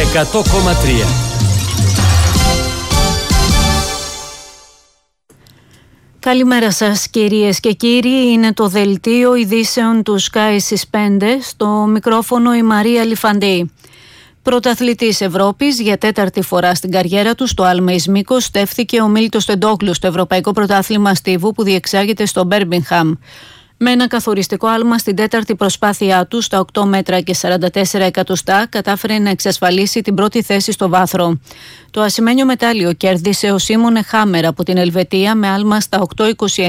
100,3. Καλημέρα σας κυρίες και κύριοι, είναι το δελτίο ειδήσεων του Sky στις 5, στο μικρόφωνο η Μαρία Λιφαντή. Πρωταθλητής Ευρώπης για τέταρτη φορά στην καριέρα του στο άλμα εις μήκος στέφθηκε ο Μίλτος Τεντόγλου στο Ευρωπαϊκό Πρωτάθλημα Στίβου που διεξάγεται στο Μπέρμιγχαμ. Με ένα καθοριστικό άλμα στην τέταρτη προσπάθειά του στα 8 μέτρα και 44 εκατοστά κατάφερε να εξασφαλίσει την πρώτη θέση στο βάθρο. Το ασημένιο μετάλλιο κέρδισε ο Σίμονε Χάμερ από την Ελβετία με άλμα στα 8,29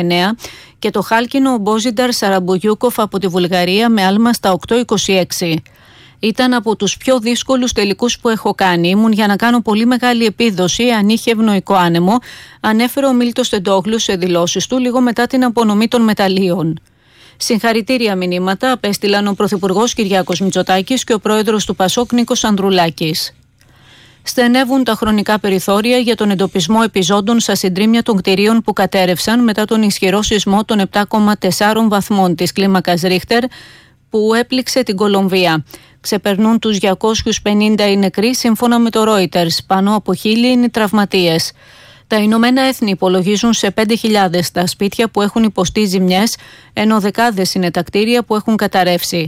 και το χάλκινο ο Μπόζινταρ Σαραμπουγιούκοφ από τη Βουλγαρία με άλμα στα 8,26. Ήταν από τους πιο δύσκολους τελικούς που έχω κάνει. Ήμουν για να κάνω πολύ μεγάλη επίδοση αν είχε ευνοϊκό άνεμο, ανέφερε ο Μίλτος Τεντόγλου σε δηλώσεις του λίγο μετά την απονομή των μεταλλίων. Συγχαρητήρια μηνύματα απέστειλαν ο Πρωθυπουργός Κυριάκος Μητσοτάκης και ο Πρόεδρος του Πασόκ Νίκος Ανδρουλάκης. Στενεύουν τα χρονικά περιθώρια για τον εντοπισμό επιζώντων στα συντρίμμια των κτηρίων που κατέρευσαν μετά τον ισχυρό σεισμό των 7,4 βαθμών της κλίμακας Ρίχτερ που έπληξε την Κολομβία. Ξεπερνούν τους 250 οι νεκροί σύμφωνα με το Reuters, πάνω από 1.000 είναι οι τραυματίες. Τα Ηνωμένα Έθνη υπολογίζουν σε 5.000 τα σπίτια που έχουν υποστεί ζημιές, ενώ δεκάδες είναι τα κτίρια που έχουν καταρρεύσει.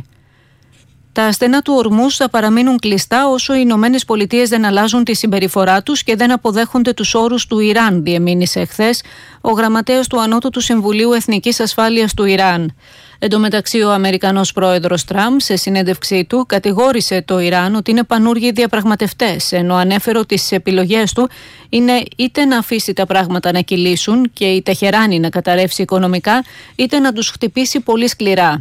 Τα στενά του Ορμούς θα παραμείνουν κλειστά όσο οι Ηνωμένες Πολιτείες δεν αλλάζουν τη συμπεριφορά τους και δεν αποδέχονται τους όρους του Ιράν, διεμήνυσε χθες ο γραμματέας του Ανώτατου Συμβουλίου Εθνικής Ασφάλειας του Ιράν. Εν τω μεταξύ, ο Αμερικανός πρόεδρος Τραμπ, σε συνέντευξή του, κατηγόρησε το Ιράν ότι είναι πανούργιοι διαπραγματευτές, ενώ ανέφερε ότι στις επιλογές του είναι είτε να αφήσει τα πράγματα να κυλήσουν και η Τεχεράνη να καταρρεύσει οικονομικά, είτε να τους χτυπήσει πολύ σκληρά.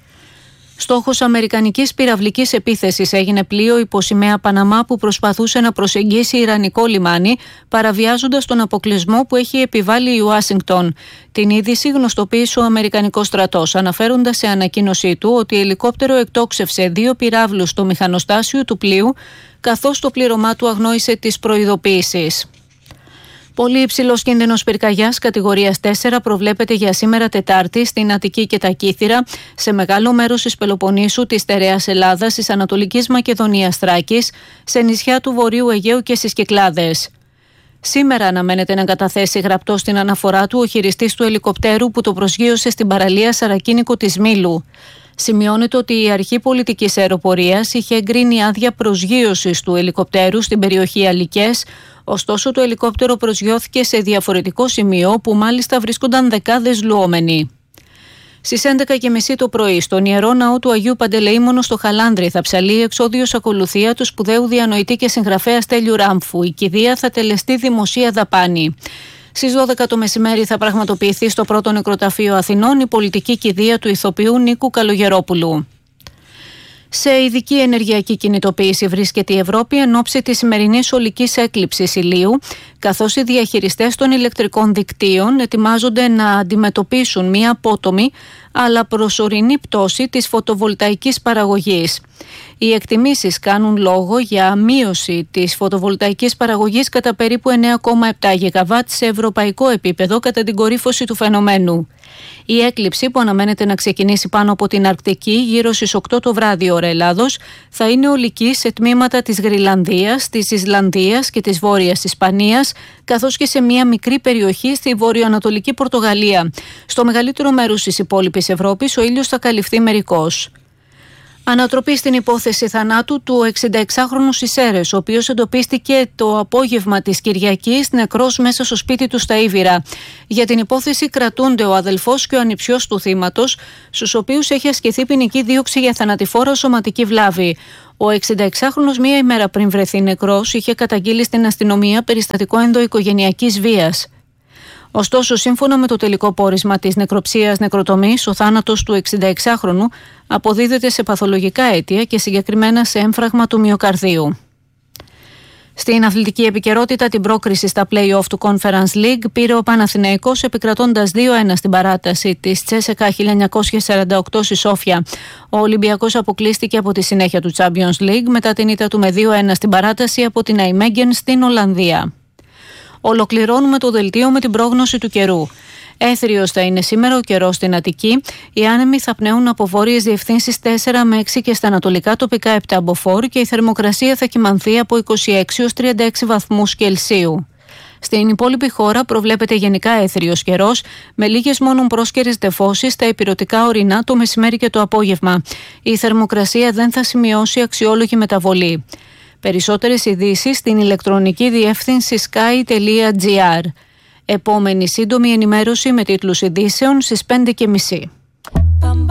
Στόχος αμερικανικής πυραυλικής επίθεσης έγινε πλοίο υπό σημαία Παναμά που προσπαθούσε να προσεγγίσει ιρανικό λιμάνι, παραβιάζοντας τον αποκλεισμό που έχει επιβάλει η Ουάσιγκτον. Την είδηση γνωστοποίησε ο Αμερικανικός στρατός, αναφέροντας σε ανακοίνωσή του ότι ελικόπτερο εκτόξευσε 2 πυράβλους στο μηχανοστάσιο του πλοίου, καθώς το πλήρωμά του αγνόησε τις προειδοποιήσεις. Πολύ υψηλός κίνδυνος πυρκαγιάς κατηγορίας 4 προβλέπεται για σήμερα Τετάρτη στην Αττική και τα Κύθυρα, σε μεγάλο μέρος της Πελοποννήσου, της Στερεάς Ελλάδας, της Ανατολικής Μακεδονίας Θράκης, σε νησιά του Βορείου Αιγαίου και στις Κυκλάδες. Σήμερα αναμένεται να καταθέσει γραπτό στην αναφορά του ο χειριστής του ελικοπτέρου που το προσγείωσε στην παραλία Σαρακίνικο της Μήλου. Σημειώνεται ότι η Αρχή Πολιτικής Αεροπορίας είχε εγκρίνει άδεια προσγείωσης του ελικοπτέρου στην περιοχή Αλικές, ωστόσο το ελικόπτερο προσγειώθηκε σε διαφορετικό σημείο που μάλιστα βρίσκονταν δεκάδες λουόμενοι. Στις 11.30 το πρωί, στον Ιερό Ναό του Αγίου Παντελεήμονο στο Χαλάνδρη, θα ψαλεί εξόδιος ακολουθία του σπουδαίου διανοητή και συγγραφέα Στέλιου Ράμφου. Η κηδεία θα τελεστεί δημοσία δαπάνη. Στις 12 το μεσημέρι θα πραγματοποιηθεί στο Πρώτο Νεκροταφείο Αθηνών η πολιτική κηδεία του ηθοποιού Νίκου Καλογερόπουλου. Σε ειδική ενεργειακή κινητοποίηση βρίσκεται η Ευρώπη εν ώψη της σημερινής ολικής έκλειψης ηλίου, καθώς οι διαχειριστές των ηλεκτρικών δικτύων ετοιμάζονται να αντιμετωπίσουν μία απότομη αλλά προσωρινή πτώση της φωτοβολταϊκής παραγωγής. Οι εκτιμήσεις κάνουν λόγο για μείωση της φωτοβολταϊκής παραγωγής κατά περίπου 9,7 γιγαβάτ σε ευρωπαϊκό επίπεδο κατά την κορύφωση του φαινομένου. Η έκλειψη που αναμένεται να ξεκινήσει πάνω από την Αρκτική γύρω στις 8 το βράδυ ώρα Ελλάδος θα είναι ολική σε τμήματα της Γρυλανδίας, της Ισλανδίας και της Βόρειας Ισπανίας, καθώς και σε μια μικρή περιοχή στη βορειοανατολική Πορτογαλία. Στο μεγαλύτερο μέρος της υπόλοιπης Ευρώπης ο ήλιος θα καλυφθεί μερικώς. Ανατροπή στην υπόθεση θανάτου του 66χρονου στις Σέρρες, ο οποίος εντοπίστηκε το απόγευμα της Κυριακής νεκρός μέσα στο σπίτι του στα Ήβυρα. Για την υπόθεση κρατούνται ο αδελφός και ο ανιψιός του θύματος, στους οποίους έχει ασκηθεί ποινική δίωξη για θανατηφόρα σωματική βλάβη. Ο 66χρονος μία ημέρα πριν βρεθεί νεκρός είχε καταγγείλει στην αστυνομία περιστατικό ενδοοικογενειακής βίας. Ωστόσο, σύμφωνα με το τελικό πόρισμα της νεκροψίας νεκροτομής, ο θάνατος του 66χρονου αποδίδεται σε παθολογικά αίτια και συγκεκριμένα σε έμφραγμα του μυοκαρδίου. Στην αθλητική επικαιρότητα, την πρόκριση στα play-off του Conference League πήρε ο Παναθηναϊκός επικρατώντας 2-1 στην παράταση της Τσέσεκα 1948 στη Σόφια. Ο Ολυμπιακός αποκλείστηκε από τη συνέχεια του Champions League μετά την ήττα του με 2-1 στην παράταση από την Αϊμέγγεν στην Ολλανδία. Ολοκληρώνουμε το δελτίο με την πρόγνωση του καιρού. Έθριος θα είναι σήμερα ο καιρός στην Αττική. Οι άνεμοι θα πνέουν από βόρειες διευθύνσεις 4 με 6 και στα ανατολικά τοπικά 7 μποφόρ και η θερμοκρασία θα κυμανθεί από 26 έως 36 βαθμούς Κελσίου. Στην υπόλοιπη χώρα προβλέπεται γενικά έθριος καιρός, με λίγες μόνο πρόσκαιρες νεφώσεις στα ηπειρωτικά ορεινά το μεσημέρι και το απόγευμα. Η θερμοκρασία δεν θα σημειώσει αξιόλογη μεταβολή. Περισσότερες ειδήσεις στην ηλεκτρονική διεύθυνση sky.gr. Επόμενη σύντομη ενημέρωση με τίτλους ειδήσεων στις 5:30.